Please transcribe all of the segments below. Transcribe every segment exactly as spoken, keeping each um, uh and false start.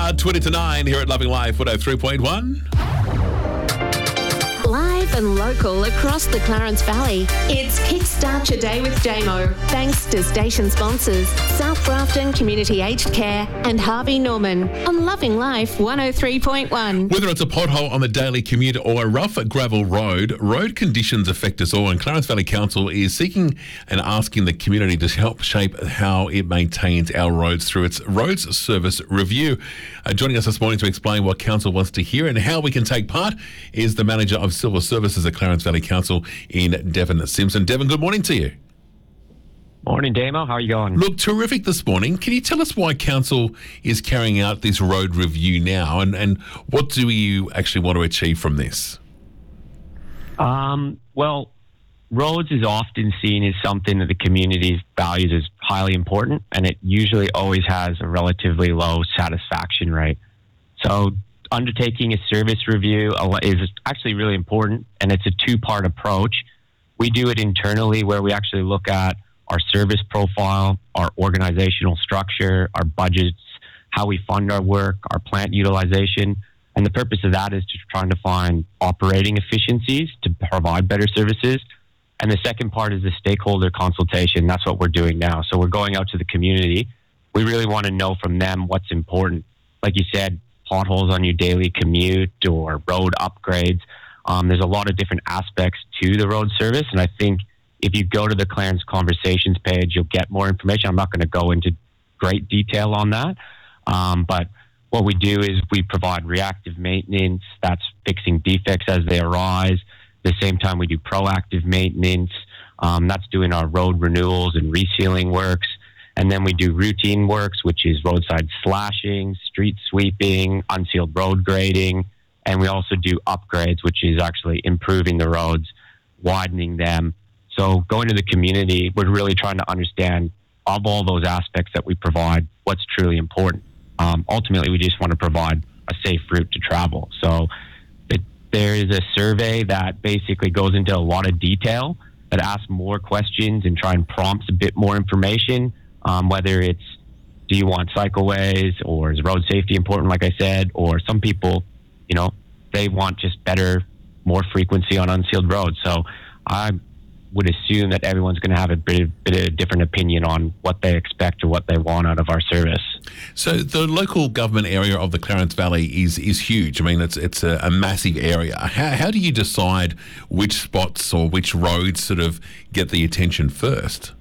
Uh, twenty to nine here at Loving Life, one oh three point one. Live and local across the Clarence Valley. It's Kickstart Your Day with Damo. Thanks to station sponsors South Grafton Community Aged Care and Harvey Norman on Loving Life one oh three point one. Whether it's a pothole on the daily commute or a rough gravel road, road conditions affect us all, and Clarence Valley Council is seeking and asking the community to help shape how it maintains our roads through its Roads Service Review. Uh, joining us this morning to explain what Council wants to hear and how we can take part is the Manager of Civil Services at Clarence Valley Council in Devon Simpson. Devon, good morning to you. Morning, Damo. How are you going? Look, terrific this morning. Can you tell us why Council is carrying out this road review now, and, and what do you actually want to achieve from this? Um, well, roads is often seen as something that the community values as highly important, and it usually always has a relatively low satisfaction rate. So undertaking a service review is actually really important, and it's a two-part approach. We do it internally, where we actually look at our service profile, our organizational structure, our budgets, how we fund our work, our plant utilization. And the purpose of that is to trying to find operating efficiencies to provide better services. And the second part is the stakeholder consultation. That's what we're doing now. So we're going out to the community. We really want to know from them what's important. Like you said, potholes on your daily commute or road upgrades. Um, there's a lot of different aspects to the road service, and I think if you go to the Clarence Conversations page, you'll get more information. I'm not going to go into great detail on that, um, but what we do is we provide reactive maintenance. That's fixing defects as they arise. At the same time, we do proactive maintenance. Um, that's doing our road renewals and resealing works. And then we do routine works, which is roadside slashing, street sweeping, unsealed road grading. And we also do upgrades, which is actually improving the roads, widening them. So going to the community, we're really trying to understand, of all those aspects that we provide, what's truly important. Um, ultimately, we just want to provide a safe route to travel. So it, there is a survey that basically goes into a lot of detail, that asks more questions and try and prompts a bit more information. Um, whether it's, do you want cycleways, or is road safety important, like I said, or some people, you know, they want just better, more frequency on unsealed roads. So I would assume that everyone's going to have a bit of, bit of a different opinion on what they expect or what they want out of our service. So the local government area of the Clarence Valley is is huge. I mean, it's it's a, a massive area. How, how do you decide which spots or which roads sort of get the attention first?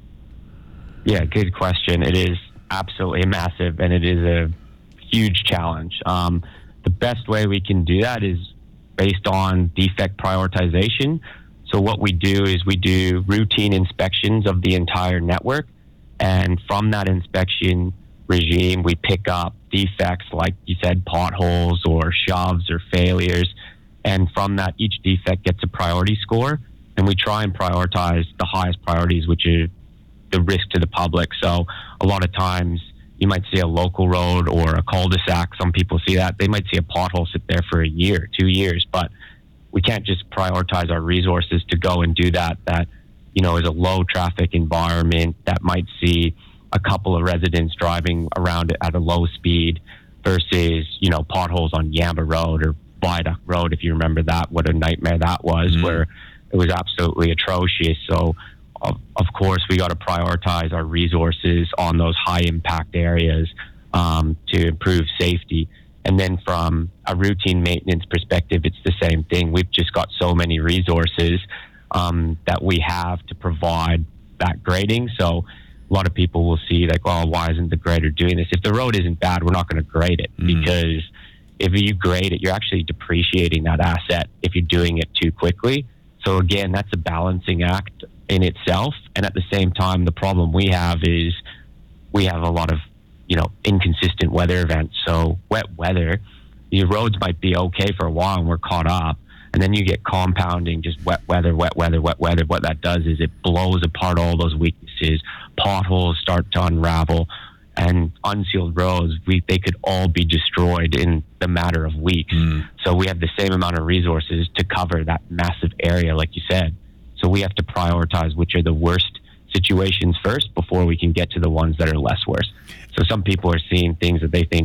Yeah, good question. It is absolutely massive, and it is a huge challenge. Um, the best way we can do that is based on defect prioritization. So what we do is we do routine inspections of the entire network, and from that inspection regime, we pick up defects like you said, potholes or shoves or failures, and from that, each defect gets a priority score, and we try and prioritize the highest priorities, which are the risk to the public. So a lot of times you might see a local road or a cul-de-sac. Some people see that. They might see a pothole sit there for a year, two years, but we can't just prioritize our resources to go and do that. That, you know, is a low traffic environment that might see a couple of residents driving around it at a low speed versus, you know, potholes on Yamba Road or Viaduct Road. If you remember that, what a nightmare that was, mm-hmm. where it was absolutely atrocious. So Of, of course, we got to prioritize our resources on those high impact areas um, to improve safety. And then from a routine maintenance perspective, it's the same thing. We've just got so many resources um, that we have to provide that grading. So a lot of people will see like, well, why isn't the grader doing this? If the road isn't bad, we're not going to grade it, mm. because if you grade it, you're actually depreciating that asset if you're doing it too quickly. So again, that's a balancing act in itself. And at the same time, the problem we have is we have a lot of, you know, inconsistent weather events. So wet weather, your roads might be okay for a while and we're caught up. And then you get compounding, just wet weather, wet weather, wet weather. What that does is it blows apart all those weaknesses. Potholes start to unravel, and unsealed roads, we, they could all be destroyed in the matter of weeks. Mm. So we have the same amount of resources to cover that massive area, like you said. So we have to prioritize which are the worst situations first before we can get to the ones that are less worse. So some people are seeing things that they think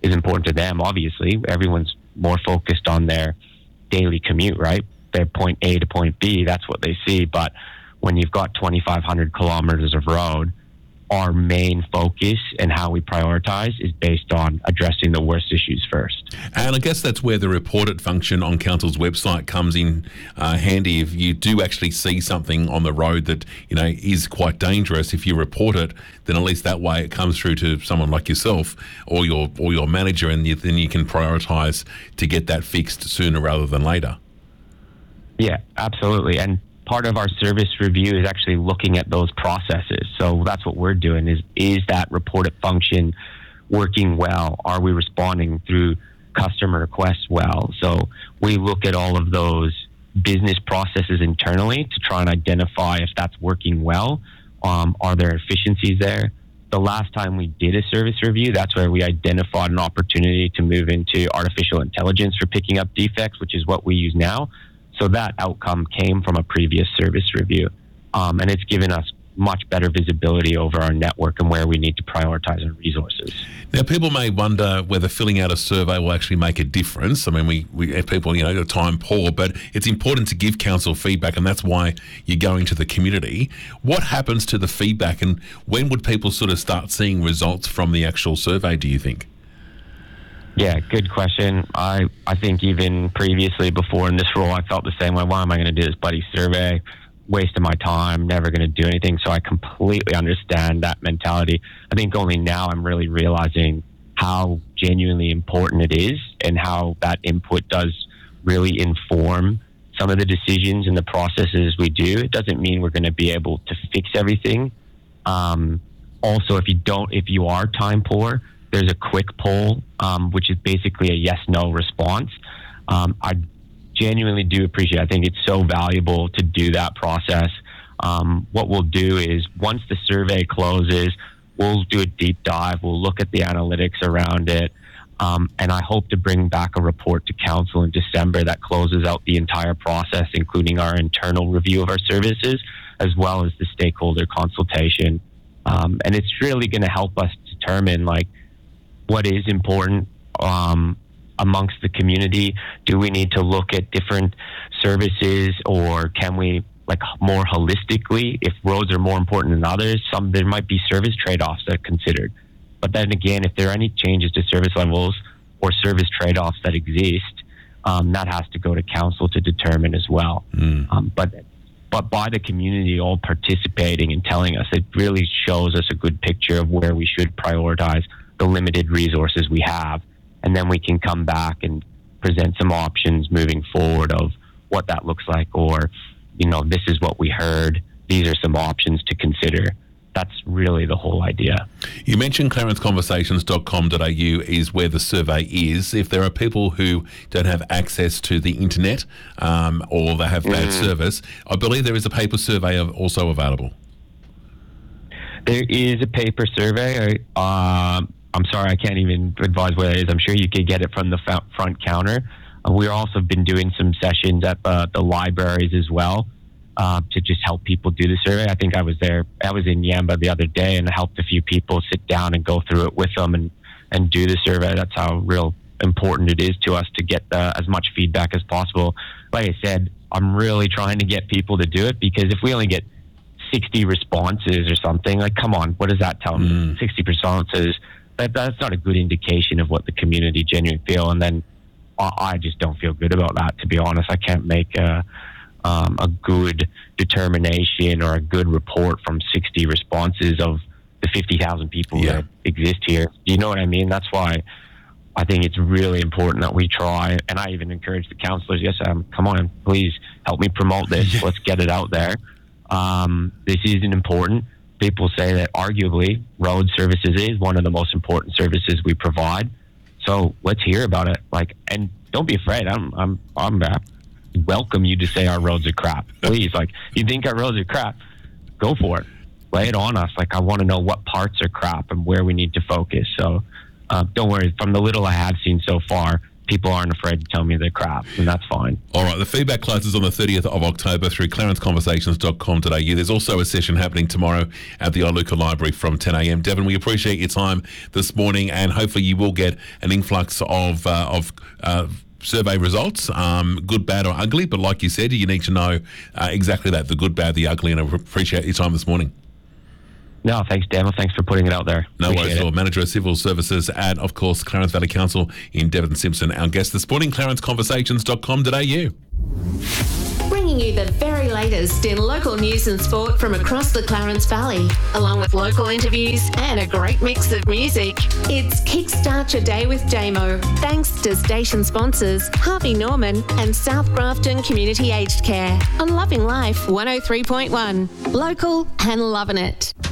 is important to them. Obviously, everyone's more focused on their daily commute, right? Their point A to point B, that's what they see. But when you've got twenty-five hundred kilometers of road, our main focus and how we prioritize is based on addressing the worst issues first. And I guess that's where the report it function on council's website comes in uh, handy. If you do actually see something on the road that, you know, is quite dangerous, if you report it, then at least that way it comes through to someone like yourself or your or your manager, and you, then you can prioritise to get that fixed sooner rather than later. Yeah, absolutely. And part of our service review is actually looking at those processes. So that's what we're doing is, is that reported function working well? Are we responding through customer requests well? So we look at all of those business processes internally to try and identify if that's working well. Um, are there efficiencies there? The last time we did a service review, that's where we identified an opportunity to move into artificial intelligence for picking up defects, which is what we use now. So that outcome came from a previous service review, um, and it's given us much better visibility over our network and where we need to prioritize our resources. Now, people may wonder whether filling out a survey will actually make a difference. I mean, we, we have people, you know, are time poor, but it's important to give council feedback, and that's why you're going to the community. What happens to the feedback, and when would people sort of start seeing results from the actual survey, do you think? Yeah, good question. I, I think even previously, before in this role, I felt the same way. Why am I going to do this bloody survey? Wasting my time, never going to do anything. So I completely understand that mentality. I think only now I'm really realizing how genuinely important it is and how that input does really inform some of the decisions and the processes we do. It doesn't mean we're going to be able to fix everything. Um, also, if you don't, if you are time poor, there's a quick poll, um, which is basically a yes-no response. Um, I genuinely do appreciate it. I think it's so valuable to do that process. Um, what we'll do is once the survey closes, we'll do a deep dive. We'll look at the analytics around it. Um, and I hope to bring back a report to council in December that closes out the entire process, including our internal review of our services, as well as the stakeholder consultation. Um, and it's really going to help us determine, like, what is important um, amongst the community. Do we need to look at different services, or can we, like, more holistically, if roads are more important than others, some there might be service trade-offs that are considered. But then again, if there are any changes to service levels or service trade-offs that exist, um, that has to go to council to determine as well. Mm. Um, but but by the community all participating and telling us, it really shows us a good picture of where we should prioritize the limited resources we have, and then we can come back and present some options moving forward of what that looks like, or, you know, this is what we heard, these are some options to consider. That's really the whole idea. You mentioned clarence conversations dot com dot a u is where the survey is. If there are people who don't have access to the internet um, or they have bad mm. service, I believe there is a paper survey also available. There is a paper survey. Um, I'm sorry, I can't even advise where it is. I'm sure you could get it from the front counter. Uh, we've also been doing some sessions at the, the libraries as well uh, to just help people do the survey. I think I was there. I was in Yamba the other day and helped a few people sit down and go through it with them and, and do the survey. That's how real important it is to us to get the, as much feedback as possible. Like I said, I'm really trying to get people to do it, because if we only get sixty responses or something, like, come on, what does that tell me? Mm. sixty responses. That, that's not a good indication of what the community genuinely feel. And then I, I just don't feel good about that, to be honest. I can't make a, um, a good determination or a good report from sixty responses of the fifty thousand people yeah. that exist here. Do you know what I mean? That's why I think it's really important that we try. And I even encourage the councillors, yes, um, come on, please help me promote this. Yeah. Let's get it out there. Um, this isn't important. People say that arguably road services is one of the most important services we provide. So let's hear about it. Like, and don't be afraid. I'm, I'm, I'm uh, welcome you to say our roads are crap. Please, like, you think our roads are crap, go for it. Lay it on us. Like, I want to know what parts are crap and where we need to focus. So, uh, don't worry. From the little I have seen so far, people aren't afraid to tell me they're crap, and that's fine. All right, the feedback closes on the thirtieth of October through clarence conversations dot com dot a u. There's also a session happening tomorrow at the Iluka Library from ten a.m. Devon, we appreciate your time this morning, and hopefully you will get an influx of uh, of uh, survey results, um, good, bad or ugly, but like you said, you need to know uh, exactly that, the good, bad, the ugly, and I appreciate your time this morning. No, thanks, Daniel. Thanks for putting it out there. No Appreciate worries at all. it. Manager of Civil Services at, of course, Clarence Valley Council in Devon Simpson. Our guest this morning, clarence conversations dot com dot a u. Bringing you the very latest in local news and sport from across the Clarence Valley, along with local interviews and a great mix of music. It's Kickstart Your Day with Damo, thanks to station sponsors Harvey Norman and South Grafton Community Aged Care on Loving Life one oh three point one. Local and loving it.